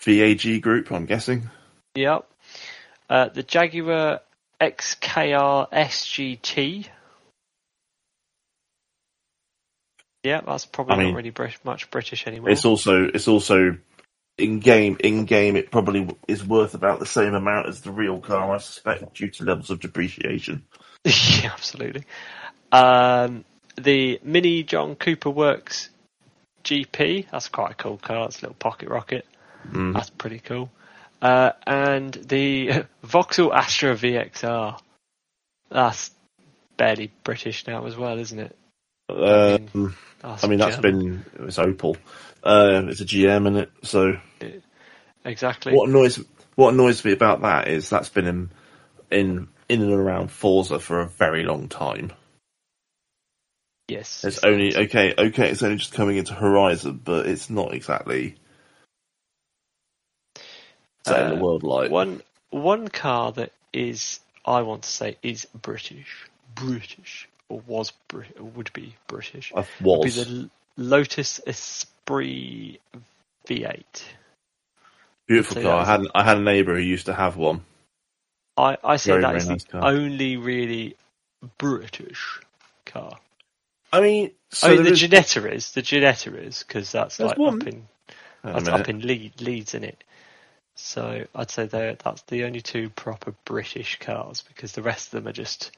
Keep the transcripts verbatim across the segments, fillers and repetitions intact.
V A G Group, I'm guessing. Yep. Uh, the Jaguar X K R S G T. Yeah, that's probably I mean, not really Brit- much British anymore. It's also it's also in game in game it probably is worth about the same amount as the real car, I suspect, due to levels of depreciation. Yeah, absolutely. Um, the Mini John Cooper Works G P. That's quite a cool car. It's a little pocket rocket. Mm. That's pretty cool. Uh, and the Vauxhall Astra V X R. That's barely British now as well, isn't it? I mean, Um, that's, I mean that's German. been it's Opel. Uh, it's a G M in it, so It, exactly. what annoys what annoys me about that is that's been in in in and around Forza for a very long time. Yes. It's only okay, okay. It's only just coming into Horizon, but it's not exactly setting Uh, the world light. One one car that is, I want to say, is British, British, or was Brit- would be British. I Would be was. the Lotus Esprit V eight. Beautiful So car. I that's- had I had a neighbour who used to have one. I, I say Very, that very is nice the car. only really British car. I mean, so I mean, the is, Ginetta is the Ginetta is because that's There's like one. up in Hang on a that's minute. up in Leeds, Leeds in it. So I'd say that that's the only two proper British cars because the rest of them are just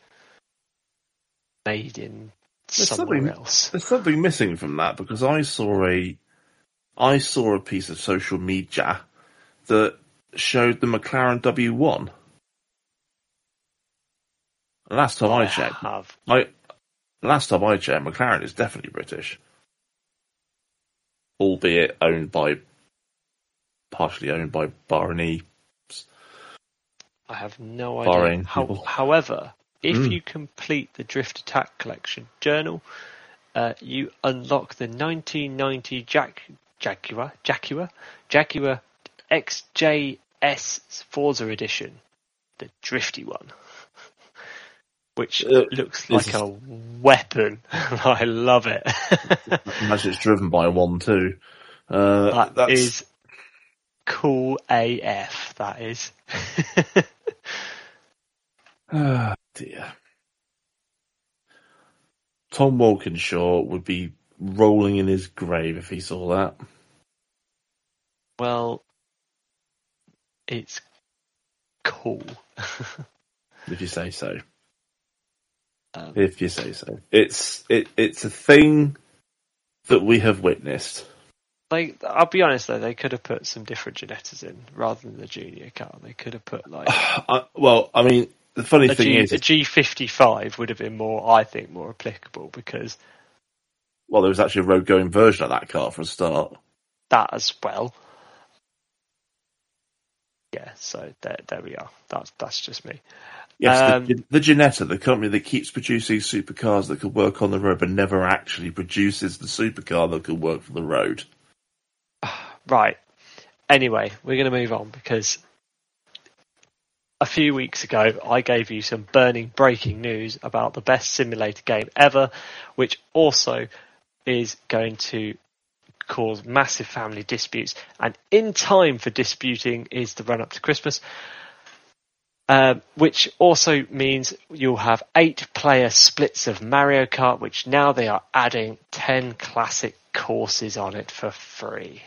made in There's somewhere something else. there's something missing from that because I saw a I saw a piece of social media that showed the McLaren W one. Last time I, I checked, have. I last time I checked, McLaren is definitely British, albeit owned by partially owned by Bahraini. I have no Bahrain idea. How, people. however, if Mm. you complete the Drift Attack Collection journal, uh, you unlock the nineteen ninety Jag- Jaguar Jaguar Jaguar X J S Forza Edition, the drifty one, which Uh, looks this like is- a weapon. I love it. Imagine it's driven by one too. Uh, That that's is cool A F. That is. ah, dear. Tom Walkinshaw would be rolling in his grave if he saw that. Well, it's cool. If you say so. Um, If you say so. It's it it's a thing that we have witnessed. Like, I'll be honest though, they could have put some different Ginettas in rather than the junior car. They could have put like I, well, I mean, the funny a thing G, is, a G fifty-five would have been more, I think, more applicable because well, there was actually a road going version of that car for a start. that as well. Yeah, so there, there we are. That's that's just me. Yes, Um, the, the Ginetta, the company that keeps producing supercars that could work on the road, but never actually produces the supercar that could work for the road. Right. Anyway, we're going to move on because a few weeks ago I gave you some burning breaking news about the best simulator game ever, which also is going to cause massive family disputes. And in time for disputing is the run up to Christmas, um, which also means you'll have eight player splits of Mario Kart, which now they are adding ten classic courses on it for free.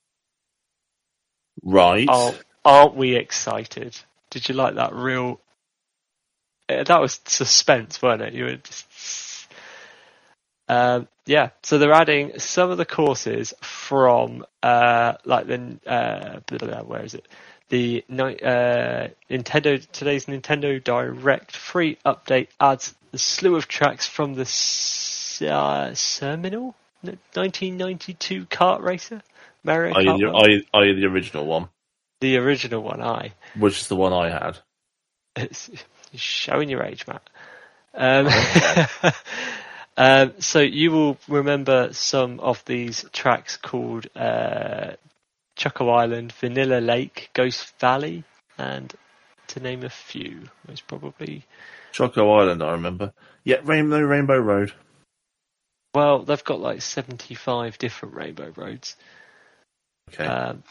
Right. Oh, aren't we excited? Did you like that real... Uh, that was suspense, weren't it? You were just... Um, yeah, so they're adding some of the courses from, uh, like the... Uh, blah, blah, blah, where is it? The uh, Nintendo today's Nintendo Direct free update adds the slew of tracks from the uh, Seminole nineteen ninety-two kart racer Mario Are you, Kart the, World. are, you, are you the original one? The original one, I. Which is the one I had. It's showing your age, Matt. Um, Okay. um, so you will remember some of these tracks called uh, Choco Island, Vanilla Lake, Ghost Valley, and to name a few, most probably. Choco Island, I remember. Yeah, Rainbow Rainbow Road. Well, they've got like seventy-five different Rainbow Roads. Okay. Um,